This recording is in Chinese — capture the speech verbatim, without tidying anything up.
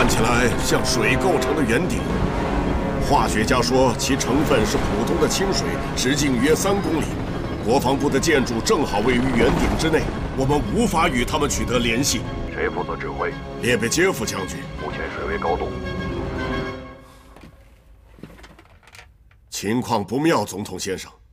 看起来像水构成的圆顶。化学家说其成分是普通的清水，直径约三公里。国防部的建筑正好位于圆顶之内，我们无法与他们取得联系。 谁负责指挥？ 列贝杰夫将军。 目前水位高度？ 情况不妙，总统先生。